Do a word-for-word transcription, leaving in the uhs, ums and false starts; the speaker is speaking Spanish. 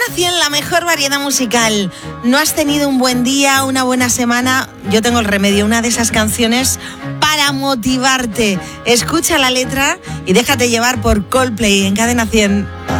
cien, la mejor variedad musical. ¿No has tenido un buen día, una buena semana? Yo tengo el remedio, una de esas canciones para motivarte. Escucha la letra y déjate llevar por Coldplay en Cadena cien.